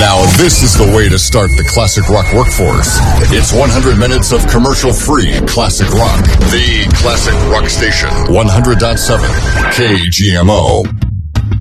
Now, this is the way to start the classic rock workforce. It's 100 minutes of commercial-free classic rock. The Classic Rock Station, 100.7 KGMO.